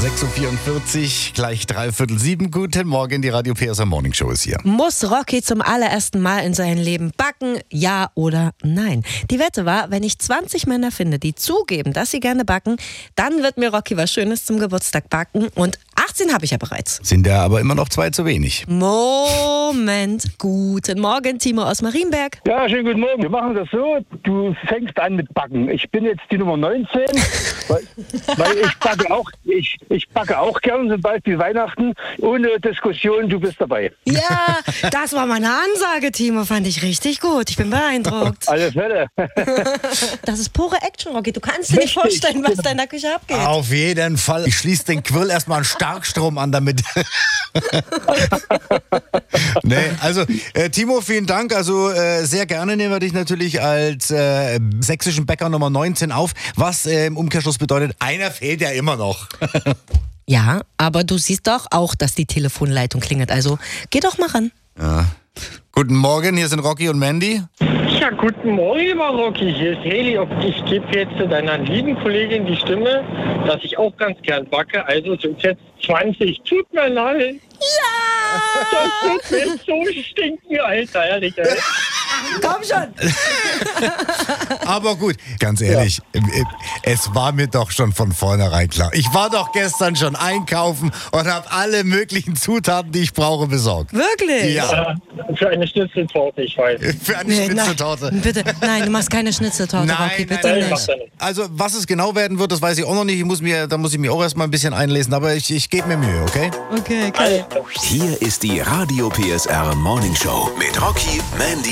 6.44 Uhr, gleich 6:45. Guten Morgen, die Radio PSR Morning Show ist hier. Muss Rocky zum allerersten Mal in seinem Leben backen, ja oder nein? Die Wette war, wenn ich 20 Männer finde, die zugeben, dass sie gerne backen, dann wird mir Rocky was Schönes zum Geburtstag backen und 18 habe ich ja bereits. Sind ja aber immer noch 2 zu wenig. Moment, guten Morgen, Timo aus Marienberg. Ja, schönen guten Morgen. Wir machen das so, du fängst an mit Backen. Ich bin jetzt die Nummer 19, weil ich backe auch gern, zum Beispiel Weihnachten. Ohne Diskussion, du bist dabei. Ja, das war meine Ansage, Timo, fand ich richtig gut. Ich bin beeindruckt. Alle Fälle. Das ist pure Action, Rocky. Du kannst dir nicht vorstellen, was da in der Küche abgeht. Auf jeden Fall. Ich schließe den Quirl erstmal an Starkstrom an, damit... Nee, also Timo, vielen Dank. Also sehr gerne nehmen wir dich natürlich als sächsischen Bäcker Nummer 19 auf. Was im Umkehrschluss bedeutet, einer fehlt ja immer noch. Ja, aber du siehst doch auch, dass die Telefonleitung klingelt. Also geh doch mal ran. Ja. Guten Morgen, hier sind Rocky und Mandy. Ja, guten Morgen, lieber Rocky. Hier ist Heli und ich gebe jetzt deiner lieben Kollegin die Stimme, dass ich auch ganz gern backe. Also sind jetzt 20. Tut mir leid. Ja! Das wird mir so stinken, Alter. Ehrlich, ey. Komm schon! Aber gut, ganz ehrlich, es war mir doch schon von vornherein klar. Ich war doch gestern schon einkaufen und habe alle möglichen Zutaten, die ich brauche, besorgt. Wirklich? Ja, Für eine Schnitzeltorte, ich weiß. für eine Schnitzeltorte. Nein, bitte, nein, du machst keine Schnitzeltorte, Nein, Rocky, nein, bitte nein, Ich mach's nicht. ja nicht. Also, was es genau werden wird, das weiß ich auch noch nicht. Da muss ich mich auch erstmal ein bisschen einlesen, aber ich gebe mir Mühe, okay? Okay, geil. Hier ist die Radio PSR Morning Show mit Rocky, Mandy